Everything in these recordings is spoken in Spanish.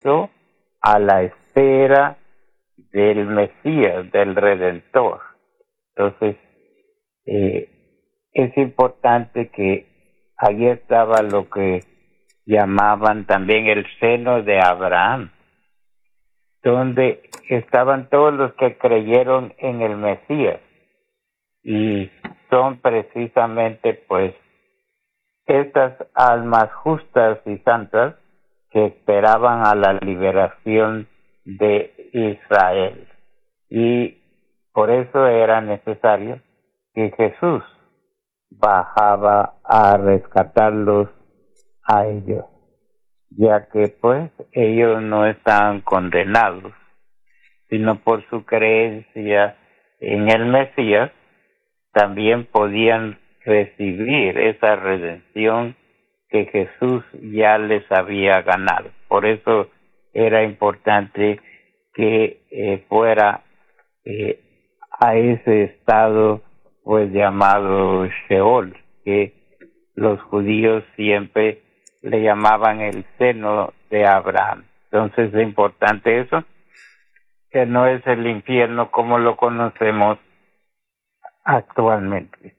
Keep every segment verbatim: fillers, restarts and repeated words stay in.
eso a la espera del Mesías, del Redentor. Entonces, eh, es importante que allí estaba lo que llamaban también el seno de Abraham, donde estaban todos los que creyeron en el Mesías, y son precisamente pues estas almas justas y santas que esperaban a la liberación de Israel, y por eso era necesario que Jesús bajaba a rescatarlos a ellos, ya que pues ellos no estaban condenados, sino por su creencia en el Mesías también podían recibir esa redención que Jesús ya les había ganado. Por eso era importante que eh, fuera eh, a ese estado pues llamado Sheol, que los judíos siempre le llamaban el seno de Abraham. Entonces es importante eso, que no es el infierno como lo conocemos actualmente.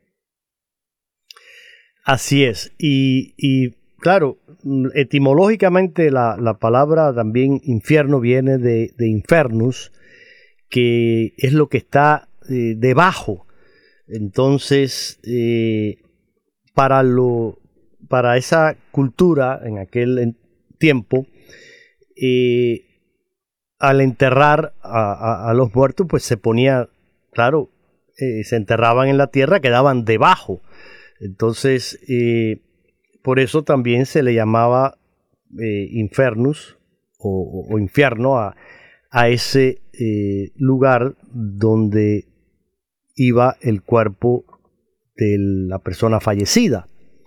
Así es, y, y claro, etimológicamente la, la palabra también infierno viene de, de infernus, que es lo que está eh, debajo. Entonces, eh, para, lo, para esa cultura en aquel tiempo, eh, al enterrar a, a, a los muertos, pues se ponía, claro, eh, se enterraban en la tierra, quedaban debajo. Entonces, eh, por eso también se le llamaba eh, infernus o, o infierno a, a ese eh, lugar donde iba el cuerpo de la persona fallecida.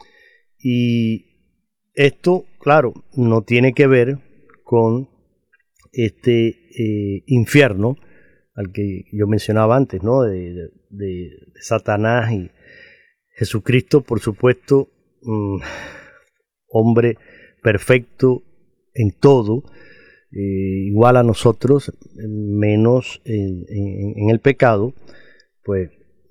Y esto, claro, no tiene que ver con este eh, infierno al que yo mencionaba antes, ¿no? De, de, de Satanás y Jesucristo, por supuesto, um, hombre perfecto en todo, eh, igual a nosotros, menos en, en, en el pecado, pues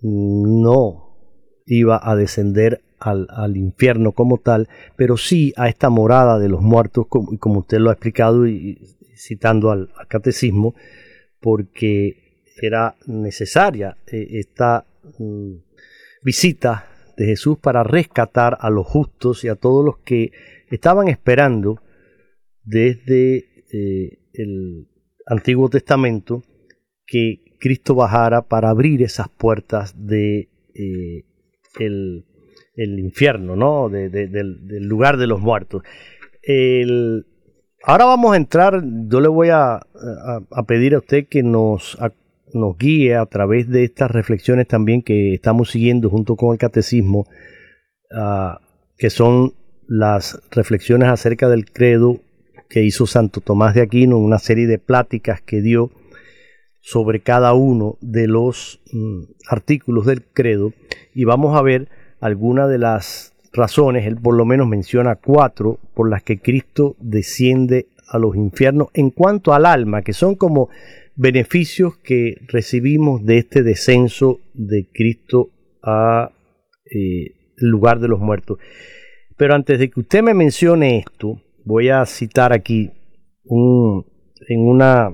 no iba a descender al, al infierno como tal, pero sí a esta morada de los muertos, como, como usted lo ha explicado y, y citando al, al catecismo, porque era necesaria eh, esta mm, visita de Jesús para rescatar a los justos y a todos los que estaban esperando desde eh, el Antiguo Testamento que Cristo bajara para abrir esas puertas de eh, el, el infierno, ¿no? De, de, del, del lugar de los muertos. El, ahora vamos a entrar, yo le voy a, a, a pedir a usted que nos, a, nos guíe a través de estas reflexiones también que estamos siguiendo junto con el catecismo, uh, que son las reflexiones acerca del credo que hizo Santo Tomás de Aquino, una serie de pláticas que dio sobre cada uno de los mm, artículos del credo, y vamos a ver algunas de las razones. Él por lo menos menciona cuatro por las que Cristo desciende a los infiernos en cuanto al alma, que son como beneficios que recibimos de este descenso de Cristo a eh, el lugar de los muertos. Pero antes de que usted me mencione esto, voy a citar aquí un, en una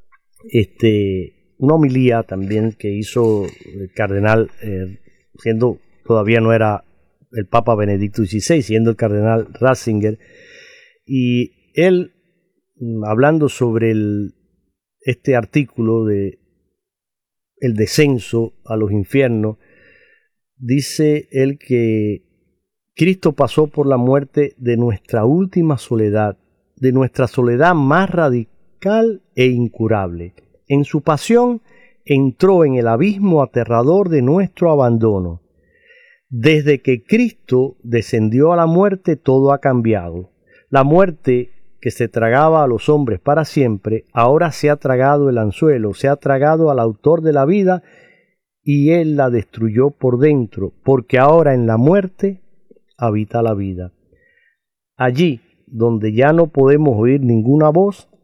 este una homilía también que hizo el cardenal, eh, siendo todavía no era el Papa Benedicto dieciséis, siendo el cardenal Ratzinger, y él, hablando sobre el, este artículo de el descenso a los infiernos, dice él que Cristo pasó por la muerte de nuestra última soledad, de nuestra soledad más radical e incurable. En su pasión entró en el abismo aterrador de nuestro abandono. Desde que Cristo descendió a la muerte, todo ha cambiado. La muerte que se tragaba a los hombres para siempre, ahora se ha tragado el anzuelo, se ha tragado al autor de la vida, y él la destruyó por dentro, porque ahora en la muerte habita la vida. Allí, donde ya no podemos oír ninguna voz,